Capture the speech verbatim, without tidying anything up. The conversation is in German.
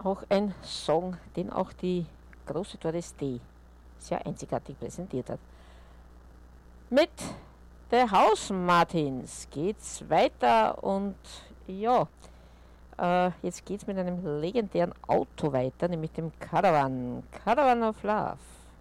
Auch ein Song, den auch die große Doris Day sehr einzigartig präsentiert hat. Mit The House Martins geht's weiter und ja, äh, jetzt geht's mit einem legendären Auto weiter, nämlich dem Caravan, Caravan of Love.